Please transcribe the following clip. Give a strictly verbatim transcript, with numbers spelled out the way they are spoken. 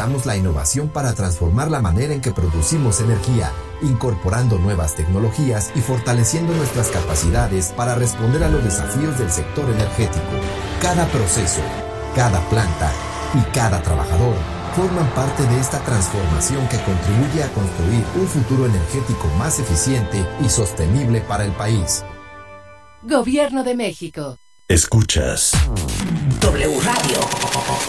impulsamos la innovación para transformar la manera en que producimos energía, incorporando nuevas tecnologías y fortaleciendo nuestras capacidades para responder a los desafíos del sector energético. Cada proceso, cada planta y cada trabajador forman parte de esta transformación que contribuye a construir un futuro energético más eficiente y sostenible para el país. Gobierno de México. Escuchas W Radio.